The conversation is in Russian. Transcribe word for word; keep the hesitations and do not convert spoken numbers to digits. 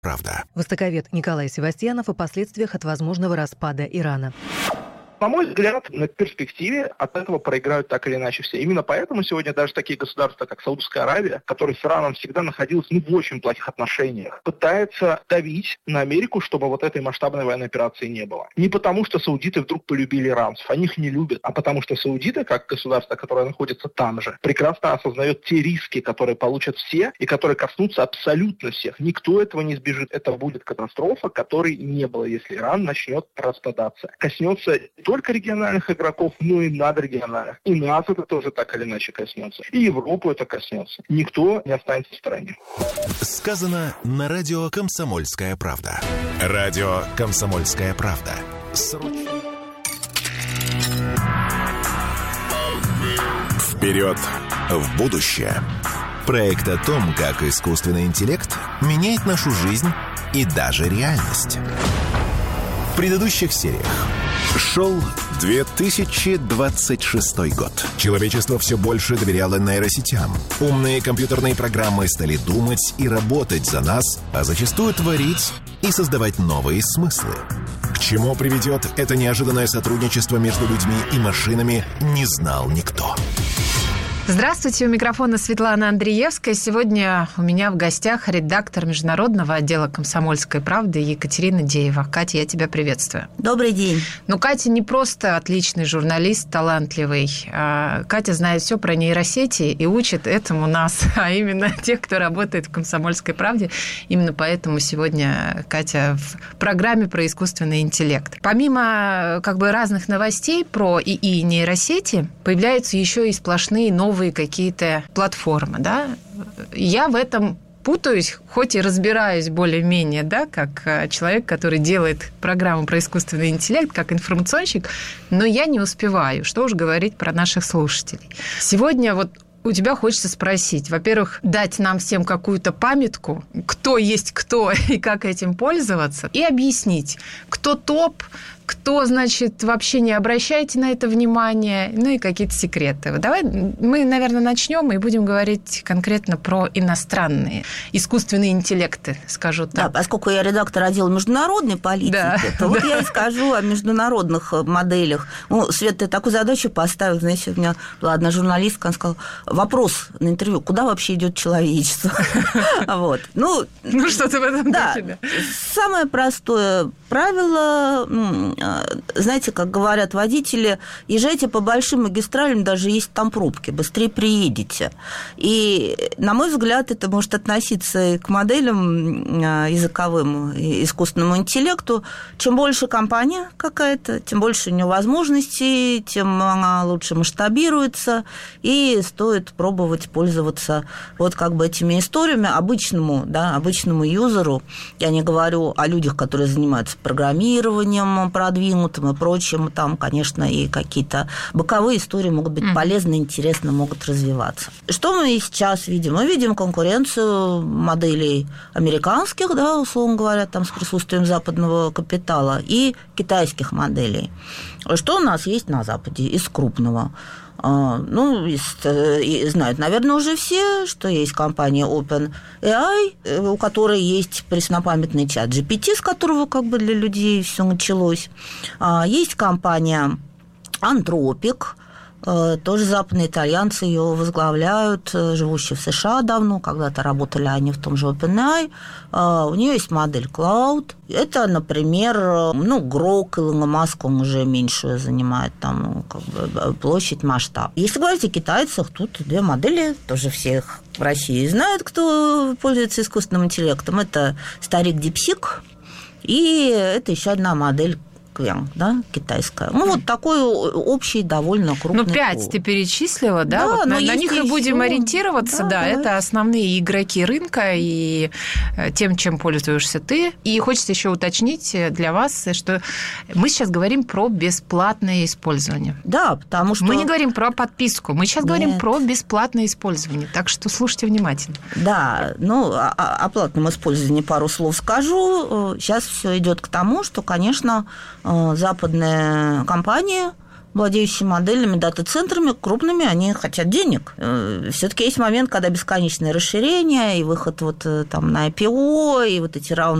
Правда. Востоковед Николай Севастьянов о последствиях от возможного распада Ирана. На мой взгляд, на перспективе от этого проиграют так или иначе все. Именно поэтому сегодня даже такие государства, как Саудовская Аравия, которые с Ираном всегда находились ну, в очень плохих отношениях, пытаются давить на Америку, чтобы вот этой масштабной военной операции не было. Не потому, что саудиты вдруг полюбили иранцев, они их не любят, а потому что саудиты, как государство, которое находится там же, прекрасно осознает те риски, которые получат все и которые коснутся абсолютно всех. Никто этого не избежит. Это будет катастрофа, которой не было, если Иран начнет распадаться. Коснется не только региональных игроков, но и надрегиональных. И нас это тоже так или иначе коснется. И Европу это коснется. Никто не останется в стороне. Сказано на радио «Комсомольская правда». Радио «Комсомольская правда». Срочно. Вперед в будущее. Проект о том, как искусственный интеллект меняет нашу жизнь и даже реальность. В предыдущих сериях шел две тысячи двадцать шестой год. Человечество все больше доверяло нейросетям. Умные компьютерные программы стали думать и работать за нас, а зачастую творить и создавать новые смыслы. К чему приведет это неожиданное сотрудничество между людьми и машинами, не знал никто. Здравствуйте, у микрофона Светлана Андреевская. Сегодня у меня в гостях редактор международного отдела «Комсомольской правды» Екатерина Деева. Катя, я тебя приветствую. Добрый день. Ну, Катя не просто отличный журналист, талантливый. Катя знает все про нейросети и учит этому нас, а именно тех, кто работает в «Комсомольской правде». Именно поэтому сегодня Катя в программе про искусственный интеллект. Помимо как бы разных новостей про ИИ и нейросети, появляются еще и сплошные новые какие-то платформы, да? Я в этом путаюсь, хоть и разбираюсь более-менее, да, как человек, который делает программу про искусственный интеллект, как информационщик, но я не успеваю. Что уж говорить про наших слушателей. Сегодня вот у тебя хочется спросить, во-первых, дать нам всем какую-то памятку, кто есть кто и как этим пользоваться, и объяснить, кто топ, кто, значит, вообще не обращайте на это внимание, ну и какие-то секреты. Давай мы, наверное, начнем и будем говорить конкретно про иностранные искусственные интеллекты, скажу так. Да, поскольку я редактор отдела международной политики, да, то вот да. я и скажу о международных моделях. Ну, Свет, ты такую задачу поставил, знаете, у меня была одна журналистка, она сказала, вопрос на интервью, куда вообще идет человечество? Вот. Ну, что-то в этом духе, да. Самое простое правило, знаете, как говорят водители, езжайте по большим магистралям, даже если там пробки, быстрее приедете. И, на мой взгляд, это может относиться и к моделям языковым, и искусственному интеллекту. Чем больше компания какая-то, тем больше у нее возможностей, тем она лучше масштабируется, и стоит пробовать пользоваться вот как бы этими историями обычному, да, обычному юзеру. Я не говорю о людях, которые занимаются программированием продвинутым и прочим. Там, конечно, и какие-то боковые истории могут быть полезны, интересны, могут развиваться. Что мы сейчас видим? Мы видим конкуренцию моделей американских, да, условно говоря, там с присутствием западного капитала, и китайских моделей. Что у нас есть на Западе из крупного? Ну, знают, наверное, уже все, что есть компания OpenAI, у которой есть преснопамятный чат джи пи ти, с которого как бы для людей все началось. Есть компания Anthropic, тоже западные итальянцы ее возглавляют, живущие в США давно, когда-то работали они в том же OpenAI. У нее есть модель Cloud. Это, например, ну, Грок, Илона Маск, он уже меньшую занимает там как бы площадь, масштаб. Если говорить о китайцах, тут две модели, тоже всех в России знают, кто пользуется искусственным интеллектом. Это старик DeepSeek, и это еще одна модель да, китайская. Ну, вот такой общий, довольно крупный. Ну, пять пул. Ты перечислила, да? Да, вот на, на них и еще. будем ориентироваться, да, да, это основные игроки рынка и тем, чем пользуешься ты. И хочется еще уточнить для вас, что мы сейчас говорим про бесплатное использование. Да, потому что... Мы не говорим про подписку, мы сейчас Нет. говорим про бесплатное использование, так что слушайте внимательно. Да, ну, о, о платном использовании пару слов скажу. Сейчас все идет к тому, что, конечно, западные компании владеющие модельными дата-центрами, крупными, они хотят денег. Все-таки есть момент, когда бесконечное расширение и выход вот там на ай пи о, и вот эти раунды